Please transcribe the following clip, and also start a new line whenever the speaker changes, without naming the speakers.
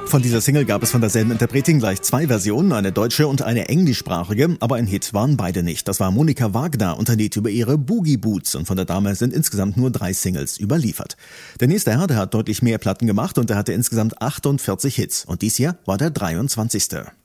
Von dieser Single gab es von derselben Interpretin gleich 2 Versionen, eine deutsche und eine englischsprachige, aber ein Hit waren beide nicht. Das war Monika Wagner und ein Lied über ihre Boogie Boots und von der Dame sind insgesamt nur 3 Singles überliefert. Der nächste Herr, der hat deutlich mehr Platten gemacht und der hatte insgesamt 48 Hits und dies hier war der 23.